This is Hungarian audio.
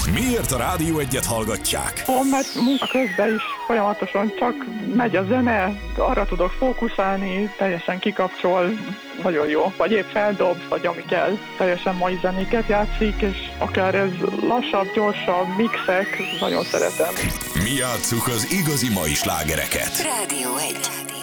Miért a Rádió Egyet hallgatják? Mert munka közben is folyamatosan csak megy a zene, arra tudok fókuszálni, teljesen kikapcsol, nagyon jó. Vagy épp feldob, vagy ami kell. Teljesen mai zenéket játszik, és akár ez lassabb, gyorsabb, mixek, nagyon szeretem. Mi játsszuk az igazi mai slágereket. Rádió 1.